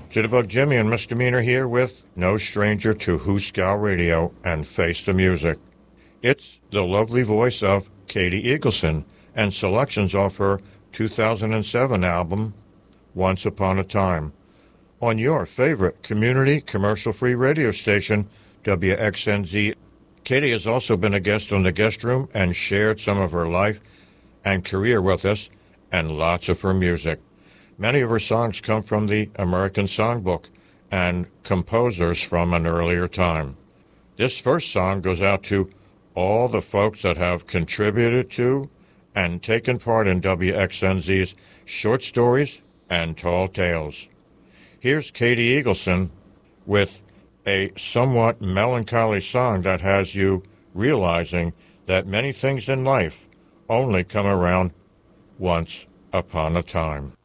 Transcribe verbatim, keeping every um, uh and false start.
Jitterbug Jimmy and Misdemeanor here with No Stranger to Hooskow Radio and Face the Music. It's the lovely voice of Katie Eagleson and selections off her two thousand seven album, Once Upon a Time, on your favorite community commercial-free radio station, W X N Z. Katie has also been a guest on the guest room and shared some of her life and career with us and lots of her music. Many of her songs come from the American Songbook and composers from an earlier time. This first song goes out to all the folks that have contributed to and taken part in W X N Z's short stories and tall tales. Here's Katie Eagleson with a somewhat melancholy song that has you realizing that many things in life only come around once upon a time.